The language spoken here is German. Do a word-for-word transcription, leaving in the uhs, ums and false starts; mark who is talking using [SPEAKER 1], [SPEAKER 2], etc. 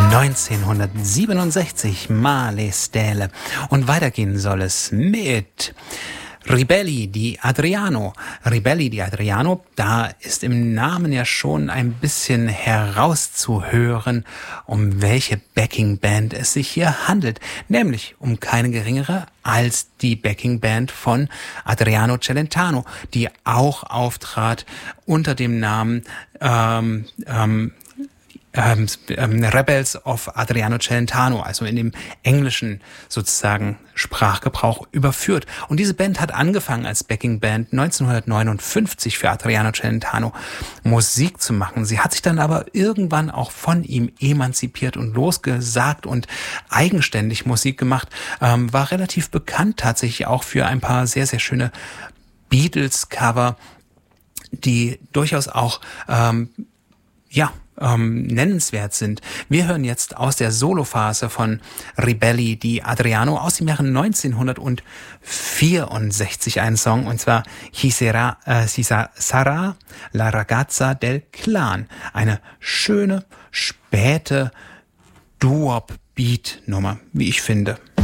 [SPEAKER 1] neunzehnhundertsiebenundsechzig, Male Stelle. Und weitergehen soll es mit Ribelli di Adriano. Ribelli di Adriano, da ist im Namen ja schon ein bisschen herauszuhören, um welche Backing-Band es sich hier handelt. Nämlich um keine geringere als die Backing-Band von Adriano Celentano, die auch auftrat unter dem Namen ähm, ähm, Ähm, ähm, Rebels of Adriano Celentano, also in dem englischen sozusagen Sprachgebrauch überführt. Und diese Band hat angefangen als Backing-Band neunzehnhundertneunundfünfzig für Adriano Celentano Musik zu machen. Sie hat sich dann aber irgendwann auch von ihm emanzipiert und losgesagt und eigenständig Musik gemacht, ähm, war relativ bekannt tatsächlich auch für ein paar sehr, sehr schöne Beatles-Cover, die durchaus auch, ähm, ja, Ähm, nennenswert sind. Wir hören jetzt aus der Solophase von Ribelli di Adriano aus dem Jahre neunzehnhundertvierundsechzig einen Song, und zwar Chi sarà, äh, si sarà la ragazza del clan. Eine schöne, späte Doo-Wop-Beat-Nummer, wie ich finde.